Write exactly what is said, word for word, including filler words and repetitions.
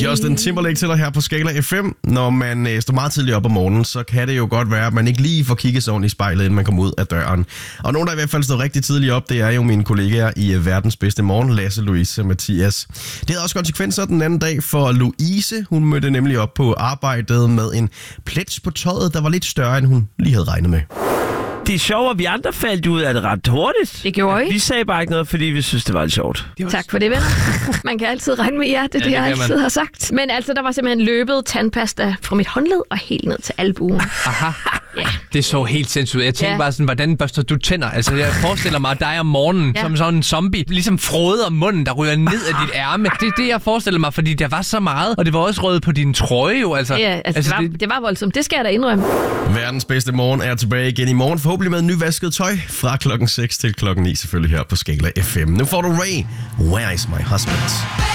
Justin Timberlake til dig her på Skala F M. Når man øh, står meget tidligt op om morgenen, så kan det jo godt være, at man ikke lige får kigget sig ordentligt i spejlet, inden man kommer ud af døren. Og nogen, der i hvert fald står rigtig tidligt op, det er jo mine kollegaer i øh, verdens bedste morgen, Lasse, Louise og Mathias. Det havde også konsekvenser den anden dag for Louise. Hun mødte nemlig op på arbejdet med en plet på tøjet, der var lidt større, end hun lige havde regnet med. Det er sjovt, at vi andre faldt ud af det ret hurtigt. Det gjorde I. Vi sagde bare ikke noget, fordi vi synes, det var lidt sjovt. Tak for det, venner. Man kan altid regne med jer, det er ja, det, jeg altid man. har sagt. Men altså, der var simpelthen løbet tandpasta fra mit håndled og helt ned til albuen. Aha. Ja. Det så helt sindssygt ud. Jeg tænkte ja. bare sådan, hvordan børster du tænder? Altså, jeg forestiller mig dig om morgenen, ja. som sådan en zombie, ligesom froder munden, der ryger ned af dit ærme. Det er det, jeg forestiller mig, fordi der var så meget, og det var også røget på din trøje jo. Altså, ja, altså, altså det, var, det var voldsomt. Det skal jeg da indrømme. Verdens bedste morgen er tilbage igen i morgen, forhåbentlig med nyvasket tøj fra klokken seks til klokken ni, selvfølgelig her på Skala F M. Nu får du Ray, Where is my husband?